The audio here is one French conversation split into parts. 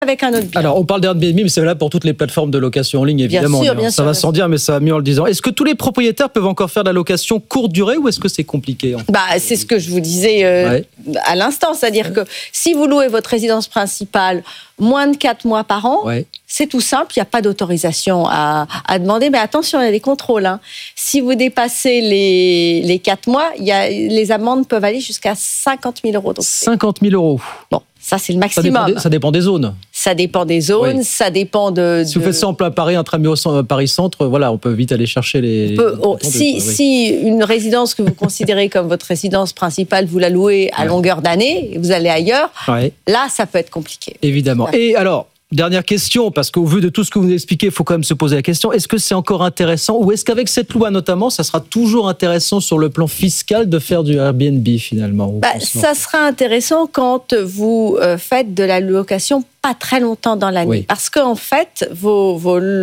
avec un autre bien. Alors, on parle d'Airbnb, mais c'est valable pour toutes les plateformes de location en ligne, évidemment. Bien ça sûr, va sans dire, mais ça va mieux en le disant. Est-ce que tous les propriétaires peuvent encore faire de la location courte durée ou est-ce que c'est compliqué? C'est ce que je vous disais à l'instant. C'est-à-dire que si vous louez votre résidence principale moins de 4 mois par an, c'est tout simple, il n'y a pas d'autorisation à demander. Mais attention, il y a des contrôles. Si vous dépassez les 4 mois, les amendes peuvent aller jusqu'à 50 000 €. Donc 50 000 €. Bon, ça c'est le maximum. Ça dépend des zones. Ça dépend des zones, ça dépend de... Si vous faites ça en plein Paris, intramuros Paris Centre, voilà, on peut vite aller chercher les... Si une résidence que vous considérez comme votre résidence principale, vous la louez à longueur d'année, et vous allez ailleurs, là, ça peut être compliqué. Évidemment. Et alors, dernière question, parce qu'au vu de tout ce que vous nous expliquez, il faut quand même se poser la question, est-ce que c'est encore intéressant, ou est-ce qu'avec cette loi notamment, ça sera toujours intéressant sur le plan fiscal de faire du Airbnb finalement? Ça sera intéressant quand vous faites de la location pas très longtemps dans l'année. Parce qu'en fait, vos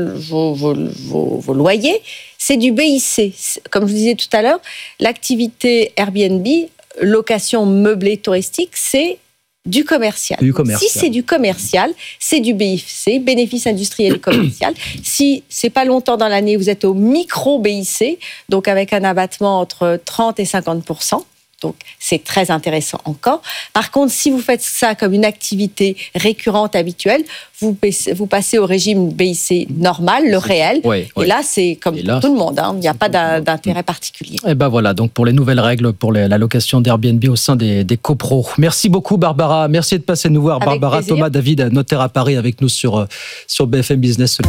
loyers, c'est du BIC. Comme je vous disais tout à l'heure, l'activité Airbnb, location meublée touristique, c'est du commercial. Si c'est du commercial, c'est du BIC, bénéfice industriel et commercial. Si c'est pas longtemps dans l'année, vous êtes au micro BIC, donc avec un abattement entre 30 et 50%. Donc, c'est très intéressant encore. Par contre, si vous faites ça comme une activité récurrente, habituelle, vous passez au régime BIC normal, le réel. Et là, c'est comme pour tout le monde. Il n'y a pas d'intérêt particulier. Et voilà, donc pour les nouvelles règles pour la location d'Airbnb au sein des copros. Merci beaucoup, Barbara. Merci de passer nous voir. Avec Barbara plaisir. Thomas David, notaire à Paris, avec nous sur BFM Business.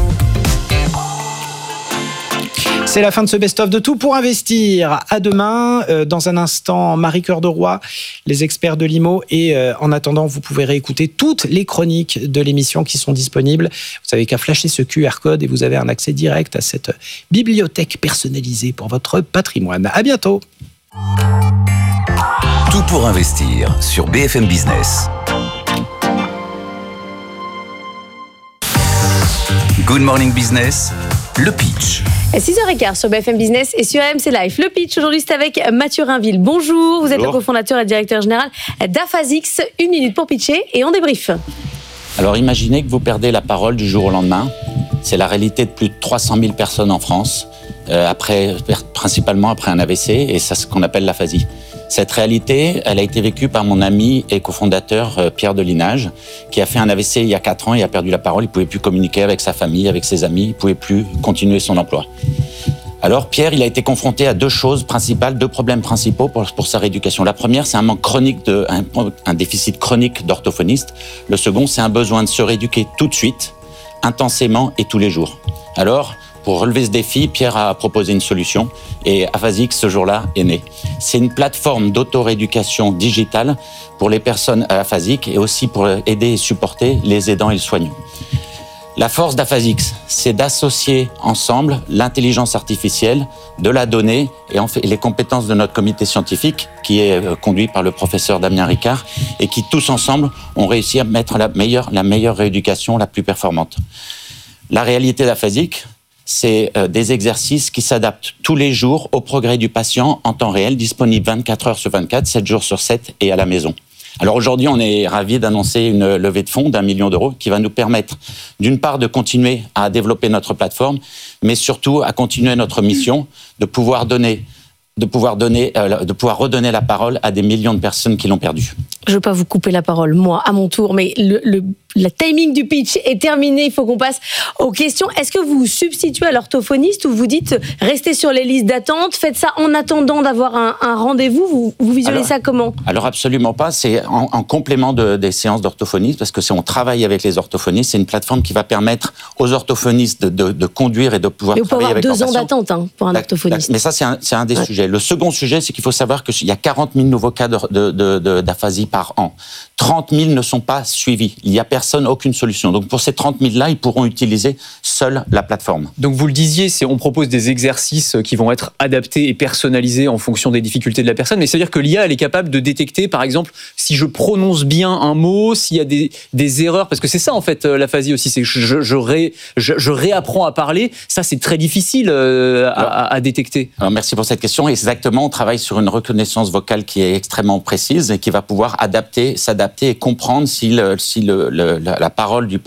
C'est la fin de ce best-of de Tout pour investir. À demain. Dans un instant, Marie Cœur de Roy, les experts de l'IMO. Et en attendant, vous pouvez réécouter toutes les chroniques de l'émission qui sont disponibles. Vous n'avez qu'à flasher ce QR code et vous avez un accès direct à cette bibliothèque personnalisée pour votre patrimoine. À bientôt. Tout pour investir sur BFM Business. Good Morning Business, le pitch. 6h15 sur BFM Business et sur RMC Live. Le pitch, aujourd'hui, c'est avec Mathieu Rainville. Bonjour, vous êtes le cofondateur et directeur général d'Aphasix. 1 minute pour pitcher et on débrief. Alors imaginez que vous perdez la parole du jour au lendemain. C'est la réalité de plus de 300 000 personnes en France, principalement après un AVC, et c'est ce qu'on appelle l'aphasie. Cette réalité, elle a été vécue par mon ami et cofondateur Pierre Delinage, qui a fait un AVC il y a 4 ans, il a perdu la parole, il ne pouvait plus communiquer avec sa famille, avec ses amis, il ne pouvait plus continuer son emploi. Alors Pierre, il a été confronté à 2 choses principales, 2 problèmes principaux pour sa rééducation. La première, c'est un manque chronique, un déficit chronique d'orthophoniste. Le second, c'est un besoin de se rééduquer tout de suite, intensément et tous les jours. Alors, pour relever ce défi, Pierre a proposé une solution et Aphasix, ce jour-là, est né. C'est une plateforme d'auto-rééducation digitale pour les personnes aphasiques et aussi pour aider et supporter les aidants et les soignants. La force d'Aphasix, c'est d'associer ensemble l'intelligence artificielle, de la donnée et les compétences de notre comité scientifique qui est conduit par le professeur Damien Ricard et qui tous ensemble ont réussi à mettre la meilleure rééducation, la plus performante. La réalité d'Aphasix, c'est des exercices qui s'adaptent tous les jours au progrès du patient en temps réel, disponibles 24 heures sur 24, 7 jours sur 7 et à la maison. Alors aujourd'hui, on est ravis d'annoncer une levée de fonds d'1 million d'euros qui va nous permettre, d'une part, de continuer à développer notre plateforme, mais surtout à continuer notre mission de pouvoir redonner la parole à des millions de personnes qui l'ont perdue. Je ne veux pas vous couper la parole, moi, à mon tour, mais le timing du pitch est terminé. Il faut qu'on passe aux questions. Est-ce que vous vous substituez à l'orthophoniste ou vous dites restez sur les listes d'attente, faites ça en attendant d'avoir un rendez-vous? Vous visualisez ça comment? Alors absolument pas. C'est en complément des séances d'orthophonistes, parce que si on travaille avec les orthophonistes, c'est une plateforme qui va permettre aux orthophonistes de conduire et de pouvoir travailler avec leurs patients. Mais on peut avoir 2 ans d'attente pour un orthophoniste. Mais ça, c'est un des sujets. Le second sujet, c'est qu'il faut savoir qu'il y a 40 000 nouveaux cas d'aphasie par an. 30 000 ne sont pas suivis. Il n'y a personne, aucune solution. Donc pour ces 30 000-là, ils pourront utiliser seule la plateforme. Donc vous le disiez, on propose des exercices qui vont être adaptés et personnalisés en fonction des difficultés de la personne. Mais c'est-à-dire que l'IA, elle est capable de détecter, par exemple, si je prononce bien un mot, s'il y a des erreurs. Parce que c'est ça, en fait, l'aphasie aussi. C'est que je réapprends à parler. Ça, c'est très difficile à détecter. Alors merci pour cette question. Exactement, on travaille sur une reconnaissance vocale qui est extrêmement précise et qui va pouvoir s'adapter et comprendre si la parole du